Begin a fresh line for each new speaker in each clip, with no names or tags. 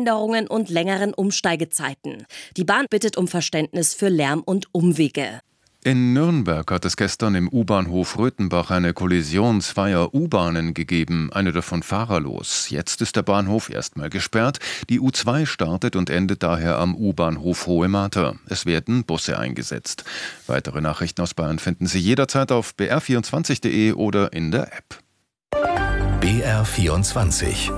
Verkehrsbehinderungen und längeren Umsteigezeiten. Die Bahn bittet um Verständnis für Lärm und Umwege.
In Nürnberg hat es gestern im U-Bahnhof Röthenbach eine Kollision zweier U-Bahnen gegeben, eine davon fahrerlos. Jetzt ist der Bahnhof erstmal gesperrt. Die U2 startet und endet daher am U-Bahnhof Hohe Marter. Es werden Busse eingesetzt. Weitere Nachrichten aus Bayern finden Sie jederzeit auf br24.de oder in der App.
BR24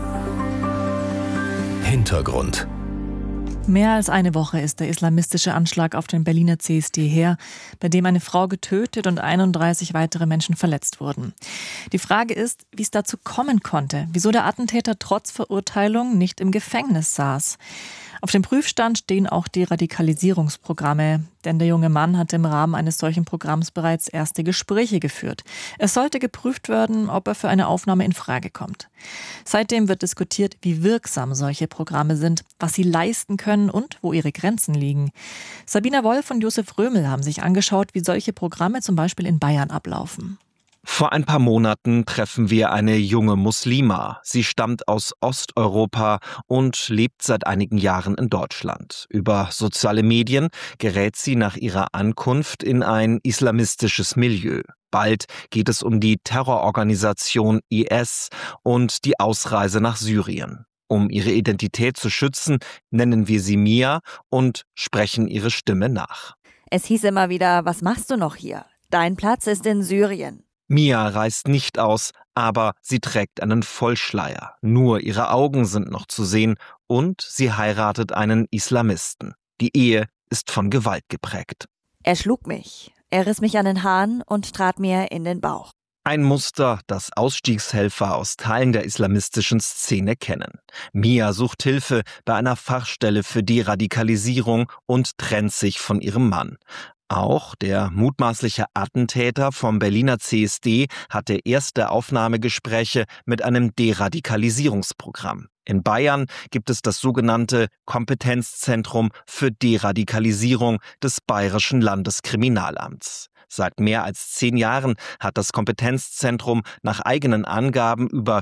Hintergrund.
Mehr als eine Woche ist der islamistische Anschlag auf den Berliner CSD her, bei dem eine Frau getötet und 31 weitere Menschen verletzt wurden. Die Frage ist, wie es dazu kommen konnte, wieso der Attentäter trotz Verurteilung nicht im Gefängnis saß. Auf dem Prüfstand stehen auch die Radikalisierungsprogramme, denn der junge Mann hatte im Rahmen eines solchen Programms bereits erste Gespräche geführt. Es sollte geprüft werden, ob er für eine Aufnahme in Frage kommt. Seitdem wird diskutiert, wie wirksam solche Programme sind, was sie leisten können und wo ihre Grenzen liegen. Sabina Wolf und Josef Römel haben sich angeschaut, wie solche Programme zum Beispiel in Bayern ablaufen.
Vor ein paar Monaten treffen wir eine junge Muslima. Sie stammt aus Osteuropa und lebt seit einigen Jahren in Deutschland. Über soziale Medien gerät sie nach ihrer Ankunft in ein islamistisches Milieu. Bald geht es um die Terrororganisation IS und die Ausreise nach Syrien. Um ihre Identität zu schützen, nennen wir sie Mia und sprechen ihre Stimme nach.
Es hieß immer wieder, was machst du noch hier? Dein Platz ist in Syrien.
Mia reist nicht aus, aber sie trägt einen Vollschleier. Nur ihre Augen sind noch zu sehen und sie heiratet einen Islamisten. Die Ehe ist von Gewalt geprägt.
Er schlug mich. Er riss mich an den Haaren und trat mir in den Bauch.
Ein Muster, das Ausstiegshelfer aus Teilen der islamistischen Szene kennen. Mia sucht Hilfe bei einer Fachstelle für Deradikalisierung und trennt sich von ihrem Mann. Auch der mutmaßliche Attentäter vom Berliner CSD hatte erste Aufnahmegespräche mit einem Deradikalisierungsprogramm. In Bayern gibt es das sogenannte Kompetenzzentrum für Deradikalisierung des Bayerischen Landeskriminalamts. Seit mehr als 10 Jahren hat das Kompetenzzentrum nach eigenen Angaben über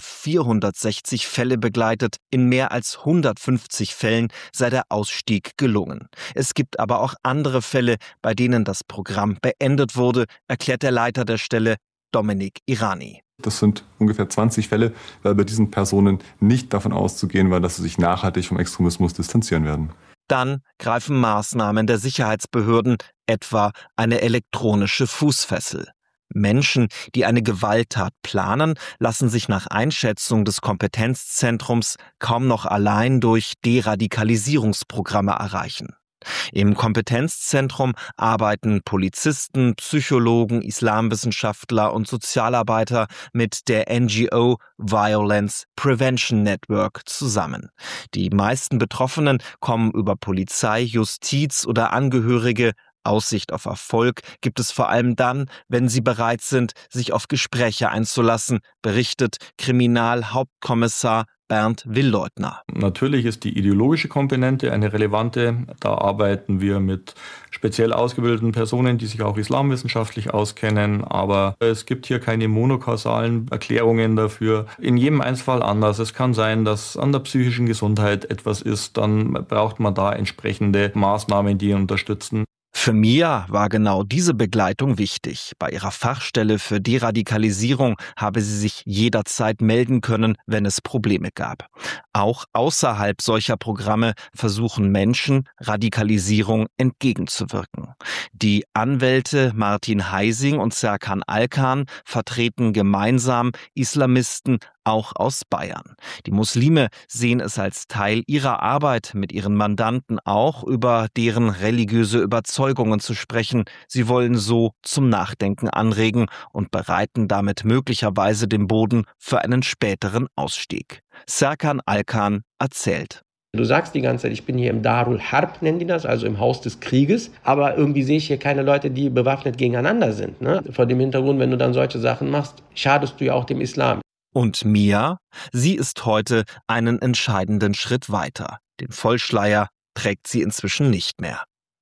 460 Fälle begleitet. In mehr als 150 Fällen sei der Ausstieg gelungen. Es gibt aber auch andere Fälle, bei denen das Programm beendet wurde, erklärt der Leiter der Stelle, Dominik Irani.
Das sind ungefähr 20 Fälle, weil bei diesen Personen nicht davon auszugehen war, dass sie sich nachhaltig vom Extremismus distanzieren werden.
Dann greifen Maßnahmen der Sicherheitsbehörden, etwa eine elektronische Fußfessel. Menschen, die eine Gewalttat planen, lassen sich nach Einschätzung des Kompetenzzentrums kaum noch allein durch Deradikalisierungsprogramme erreichen. Im Kompetenzzentrum arbeiten Polizisten, Psychologen, Islamwissenschaftler und Sozialarbeiter mit der NGO Violence Prevention Network zusammen. Die meisten Betroffenen kommen über Polizei, Justiz oder Angehörige. Aussicht auf Erfolg gibt es vor allem dann, wenn sie bereit sind, sich auf Gespräche einzulassen, berichtet Kriminalhauptkommissar Bernd Willleutner.
Natürlich ist die ideologische Komponente eine relevante. Da arbeiten wir mit speziell ausgebildeten Personen, die sich auch islamwissenschaftlich auskennen. Aber es gibt hier keine monokausalen Erklärungen dafür. In jedem Einzelfall anders. Es kann sein, dass an der psychischen Gesundheit etwas ist. Dann braucht man da entsprechende Maßnahmen, die unterstützen.
Für Mia war genau diese Begleitung wichtig. Bei ihrer Fachstelle für Deradikalisierung habe sie sich jederzeit melden können, wenn es Probleme gab. Auch außerhalb solcher Programme versuchen Menschen, Radikalisierung entgegenzuwirken. Die Anwälte Martin Heising und Serkan Alkan vertreten gemeinsam Islamisten auch aus Bayern. Die Muslime sehen es als Teil ihrer Arbeit, mit ihren Mandanten auch über deren religiöse Überzeugungen zu sprechen. Sie wollen so zum Nachdenken anregen und bereiten damit möglicherweise den Boden für einen späteren Ausstieg. Serkan Alkan erzählt.
Du sagst die ganze Zeit, ich bin hier im Darul Harb, nennen die das, also im Haus des Krieges. Aber irgendwie sehe ich hier keine Leute, die bewaffnet gegeneinander sind. Ne? Vor dem Hintergrund, wenn du dann solche Sachen machst, schadest du ja auch dem Islam.
Und Mia? Sie ist heute einen entscheidenden Schritt weiter. Den Vollschleier trägt sie inzwischen nicht mehr.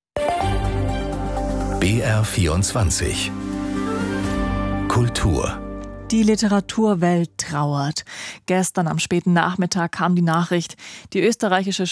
BR24 Kultur.
Die Literaturwelt trauert. Gestern am späten Nachmittag kam die Nachricht, die österreichische